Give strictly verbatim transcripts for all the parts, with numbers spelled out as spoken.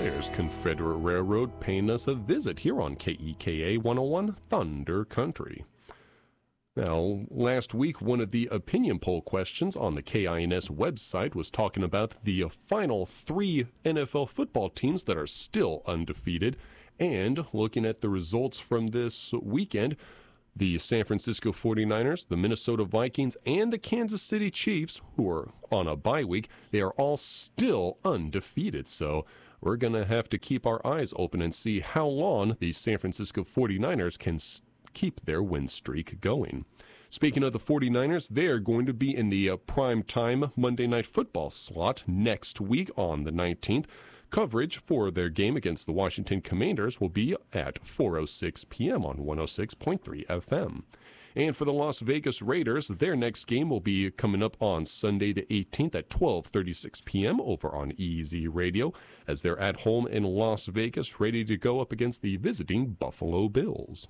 There's Confederate Railroad paying us a visit here on K E K A one oh one Thunder Country. Now, last week, one of the opinion poll questions on the K I N S website was talking about the final three N F L football teams that are still undefeated. And looking at the results from this weekend, the San Francisco forty-niners, the Minnesota Vikings, and the Kansas City Chiefs, who are on a bye week, they are all still undefeated. So we're going to have to keep our eyes open and see how long the San Francisco forty-niners can keep their win streak going. Speaking of the forty-niners, they're going to be in the uh, prime time Monday Night Football slot next week on the nineteenth. Coverage for their game against the Washington Commanders will be at four oh six p.m. on one oh six point three F M. And for the Las Vegas Raiders, their next game will be coming up on Sunday the eighteenth at twelve thirty-six p.m. over on E Z Radio, as they're at home in Las Vegas, ready to go up against the visiting Buffalo Bills.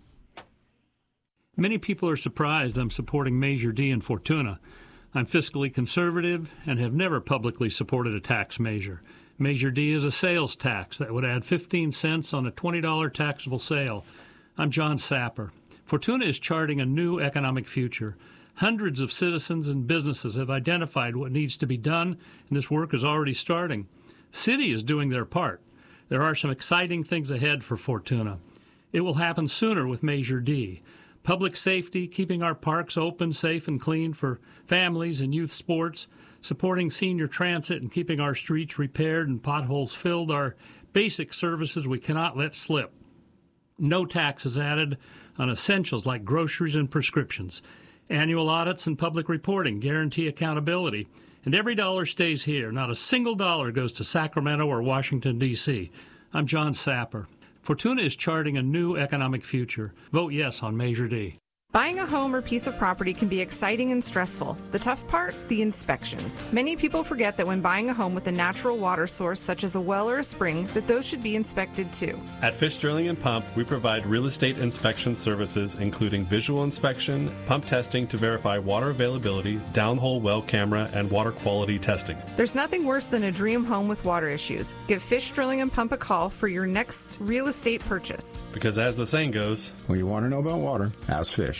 Many people are surprised I'm supporting Measure D and Fortuna. I'm fiscally conservative and have never publicly supported a tax measure. Measure D is a sales tax that would add fifteen cents on a twenty dollars taxable sale. I'm John Sapper. Fortuna is charting a new economic future. Hundreds of citizens and businesses have identified what needs to be done, and this work is already starting. City is doing their part. There are some exciting things ahead for Fortuna. It will happen sooner with Measure D. Public safety, keeping our parks open, safe, and clean for families and youth sports, supporting senior transit and keeping our streets repaired and potholes filled are basic services we cannot let slip. No taxes added on essentials like groceries and prescriptions. Annual audits and public reporting guarantee accountability. And every dollar stays here. Not a single dollar goes to Sacramento or Washington, D C I'm John Sapper. Fortuna is charting a new economic future. Vote yes on Measure D. Buying a home or piece of property can be exciting and stressful. The tough part? The inspections. Many people forget that when buying a home with a natural water source, such as a well or a spring, that those should be inspected too. At Fish Drilling and Pump, we provide real estate inspection services, including visual inspection, pump testing to verify water availability, downhole well camera, and water quality testing. There's nothing worse than a dream home with water issues. Give Fish Drilling and Pump a call for your next real estate purchase. Because as the saying goes, when you want to know about water, ask Fish.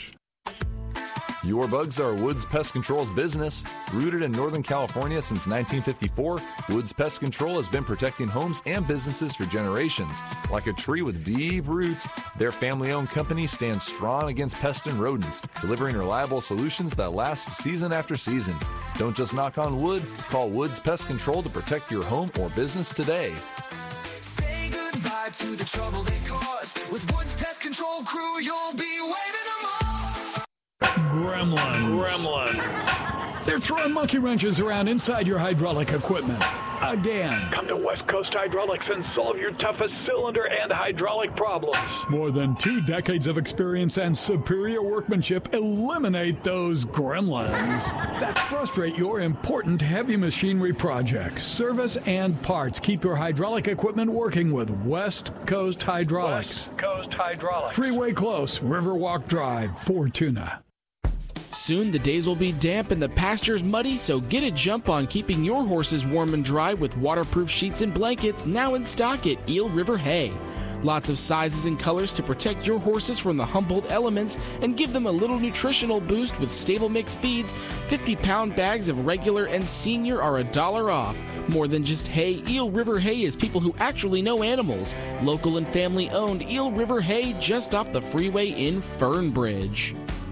Your bugs are Woods Pest Control's business. Rooted in Northern California since nineteen fifty-four, Woods Pest Control has been protecting homes and businesses for generations. Like a tree with deep roots, their family-owned company stands strong against pests and rodents, delivering reliable solutions that last season after season. Don't just knock on wood. Call Woods Pest Control to protect your home or business today. Say goodbye to the trouble they caused. With Woods Pest Control crew, you'll be waving them off. Gremlins. Gremlins. They're throwing monkey wrenches around inside your hydraulic equipment. Again. Come to West Coast Hydraulics and solve your toughest cylinder and hydraulic problems. More than two decades of experience and superior workmanship eliminate those gremlins that frustrate your important heavy machinery projects. Service and parts keep your hydraulic equipment working with West Coast Hydraulics. West Coast Hydraulics. Freeway Close, Riverwalk Drive, Fortuna. Soon the days will be damp and the pastures muddy, so get a jump on keeping your horses warm and dry with waterproof sheets and blankets now in stock at Eel River Hay. Lots of sizes and colors to protect your horses from the Humboldt elements and give them a little nutritional boost with stable mix feeds. fifty pound bags of regular and senior are a dollar off. More than just hay, Eel River Hay is people who actually know animals. Local and family owned Eel River Hay just off the freeway in Fernbridge.